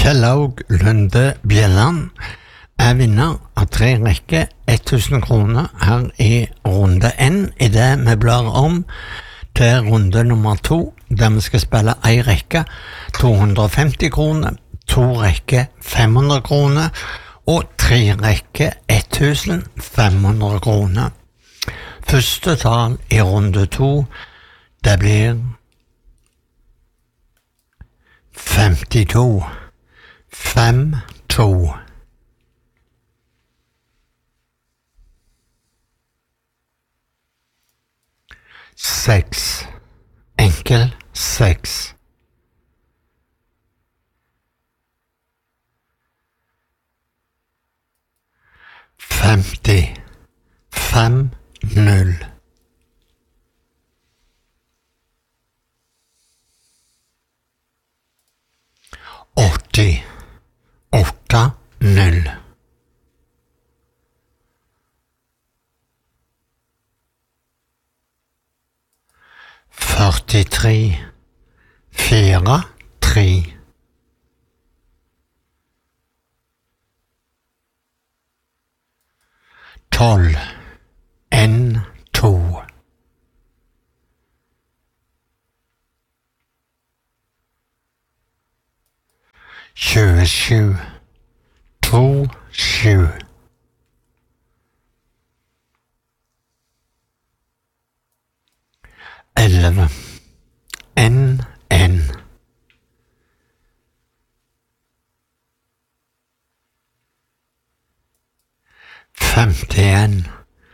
Kjellaug Lunde Bjelland er vinner av 3 rekker 1000 kroner her i runde N, i det vi blar om til runde nummer 2, der vi skal spille 1 rekke 250 kroner, 2 rekker 500 kroner og 3 rekker 1500 kroner. Første tall i runde 2, det blir 52. 5-2. 6. Enkel 6. 50. 5-0. 80. 8-0. 43. 4-3. 12. 1-2. 27. 2-7. 11. 1-1. 51.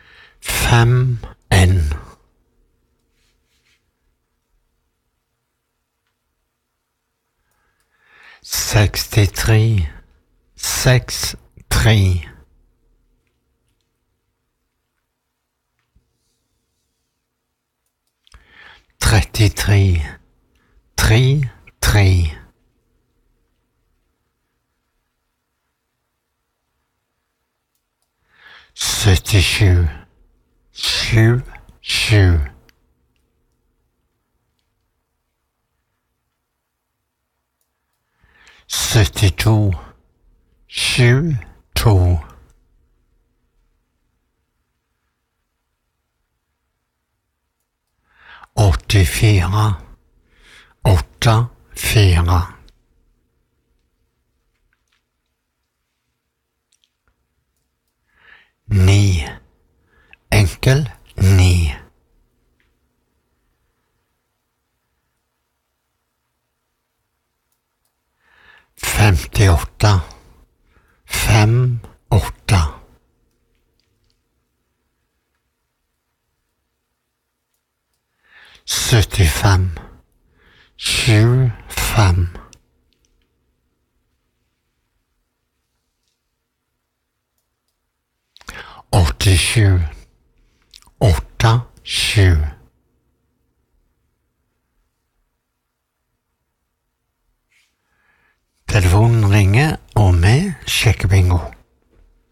5-1. 63. 6-3. 33. 3-3. 77. 7-7. 72. 7-2. 84. 8-4. 9. Enkel 9. 58. 5-8. 75. 7-5. 87. 8-7. Telefonen ringer, og vi sjekker bingo.